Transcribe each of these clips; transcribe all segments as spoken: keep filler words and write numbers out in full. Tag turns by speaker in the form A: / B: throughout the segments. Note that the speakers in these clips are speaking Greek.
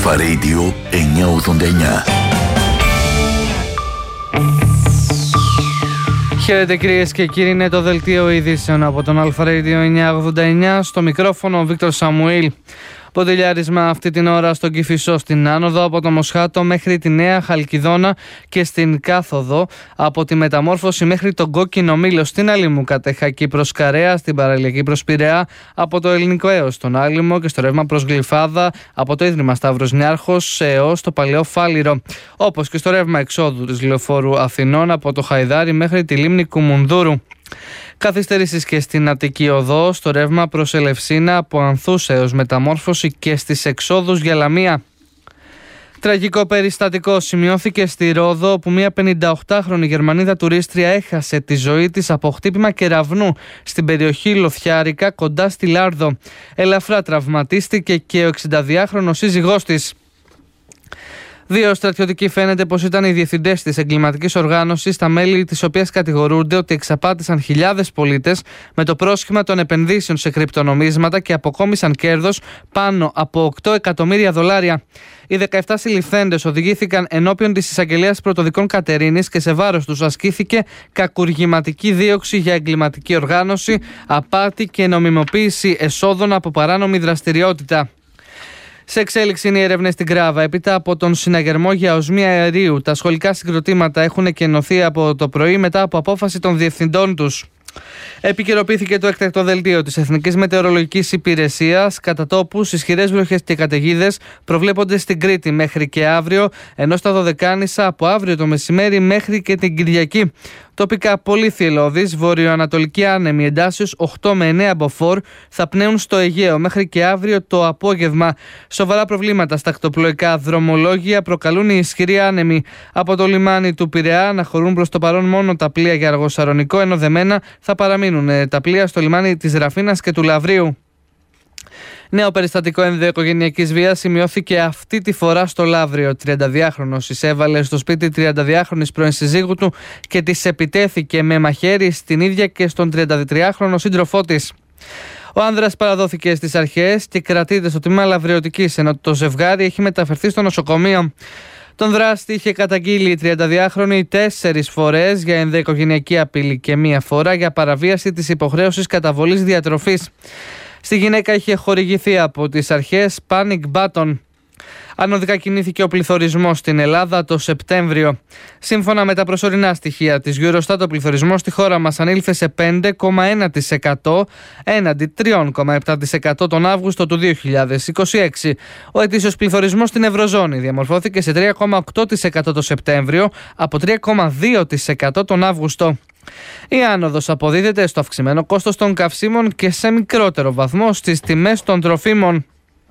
A: Αλφα Radio εννιακόσια ογδόντα εννιά.
B: Χαίρετε κυρίες και κύριοι, είναι το δελτίο ειδήσεων από τον Αλφα Radio εννιακόσια ογδόντα εννιά. Στο μικρόφωνο ο Βίκτορ Σαμουήλ. Ποντιλιάρισμα αυτή την ώρα στον Κηφισό στην άνοδο από το Μοσχάτο μέχρι τη Νέα Χαλκιδόνα και στην Κάθοδο, από τη Μεταμόρφωση μέχρι τον Κόκκινο Μήλο στην Άλυμο Κατεχακή προς Καρέα, στην Παραλιακή προς Πειραιά, από το Ελληνικό έως τον Άλυμο και στο ρεύμα προς Γλυφάδα, από το Ίδρυμα Σταύρος Νιάρχος έως το Παλαιό Φάληρο, όπως και στο ρεύμα εξόδου της Λεωφόρου Αθηνών από το Χαϊδάρι μέχρι τη λίμνη Κουμουνδούρου. Καθυστερήσεις και στην Αττική Οδό, στο ρεύμα προς Ελευσίνα από Ανθούς έως Μεταμόρφωση και στις εξόδους για Λαμία. Τραγικό περιστατικό σημειώθηκε στη Ρόδο, όπου μια πενηνταοκτάχρονη Γερμανίδα τουρίστρια έχασε τη ζωή της από χτύπημα κεραυνού στην περιοχή Λοθιάρικα κοντά στη Λάρδο. Ελαφρά τραυματίστηκε και ο εξηνταδυάχρονος σύζυγός της. Δύο στρατιωτικοί φαίνεται πως ήταν οι διευθυντές της εγκληματικής οργάνωσης, τα μέλη της οποίας κατηγορούνται ότι εξαπάτησαν χιλιάδες πολίτες με το πρόσχημα των επενδύσεων σε κρυπτονομίσματα και αποκόμισαν κέρδος πάνω από οκτώ εκατομμύρια δολάρια. Οι δεκαεπτά συλληφθέντες οδηγήθηκαν ενώπιον της Εισαγγελίας Πρωτοδικών Κατερίνης και σε βάρος τους ασκήθηκε κακουργηματική δίωξη για εγκληματική οργάνωση, απάτη και νομιμοποίηση εσόδων από παράνομη δραστηριότητα. Σε εξέλιξη είναι οι έρευνες στην Κράβα. Έπειτα από τον συναγερμό για οσμία αερίου, τα σχολικά συγκροτήματα έχουν εκενωθεί από το πρωί μετά από απόφαση των διευθυντών τους. Επικαιροποιήθηκε το έκτακτο δελτίο της Εθνικής Μετεωρολογικής Υπηρεσίας. Κατά τόπους, ισχυρές βροχές και καταιγίδες προβλέπονται στην Κρήτη μέχρι και αύριο, ενώ στα Δωδεκάνησα από αύριο το μεσημέρι μέχρι και την Κυριακή. Τοπικά πολύ θυελλώδης, βορειοανατολική άνεμη εντάσσεως οκτώ με εννέα μποφόρ θα πνέουν στο Αιγαίο μέχρι και αύριο το απόγευμα. Σοβαρά προβλήματα στα ακτοπλοϊκά δρομολόγια προκαλούν οι ισχυροί άνεμοι. Από το λιμάνι του Πειραιά αναχωρούν προς το παρόν μόνο τα πλοία για Αργοσαρονικό, ενώ δεμένα θα παραμείνουν τα πλοία στο λιμάνι της Ραφίνας και του Λαβρίου. Νέο περιστατικό ενδοοικογενειακής βίας σημειώθηκε αυτή τη φορά στο Λαύριο. τριανταδυάχρονος εισέβαλε στο σπίτι τριανταδυάχρονης πρώην συζύγου του και της επιτέθηκε με μαχαίρι στην ίδια και στον τριαντατριάχρονο σύντροφό της. Ο άνδρας παραδόθηκε στις αρχές και κρατείται στο τμήμα Λαβριωτικής, ενώ το ζευγάρι έχει μεταφερθεί στο νοσοκομείο. Τον δράστη είχε καταγγείλει η τριανταδυάχρονη τέσσερις φορές για ενδοοικογενειακή απειλή και μία φορά για παραβίαση της υποχρέωσης καταβολής διατροφής. Στη γυναίκα είχε χορηγηθεί από τις αρχές panic button. Ανωδικά κινήθηκε ο πληθωρισμός στην Ελλάδα το Σεπτέμβριο. Σύμφωνα με τα προσωρινά στοιχεία της Eurostat, ο πληθωρισμός στη χώρα μας ανήλθε σε πέντε κόμμα ένα τοις εκατό έναντι τρία κόμμα επτά τοις εκατό τον Αύγουστο του δύο χιλιάδες είκοσι έξι. Ο ετήσιος πληθωρισμός στην Ευρωζώνη διαμορφώθηκε σε τρία κόμμα οκτώ τοις εκατό το Σεπτέμβριο από τρία κόμμα δύο τοις εκατό τον Αύγουστο. Η άνοδος αποδίδεται στο αυξημένο κόστος των καυσίμων και σε μικρότερο βαθμό στις τιμές των τροφίμων.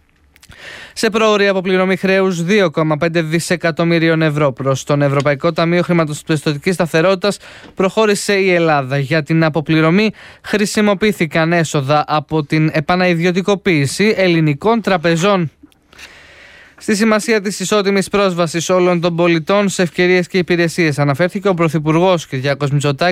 B: Σε πρόωρη αποπληρωμή χρέους δύο κόμμα πέντε δισεκατομμυρίων ευρώ προς τον Ευρωπαϊκό Ταμείο Χρηματοπιστωτικής Σταθερότητας προχώρησε η Ελλάδα. Για την αποπληρωμή χρησιμοποιήθηκαν έσοδα από την επανaiδιωτικοποίηση ελληνικών τραπεζών. Στη σημασία της ισότιμης πρόσβασης όλων των πολιτών σε ευκαιρίες και υπηρεσίες αναφέρθηκε ο Πρωθυπουργός Κυριάκος Μητσοτάκης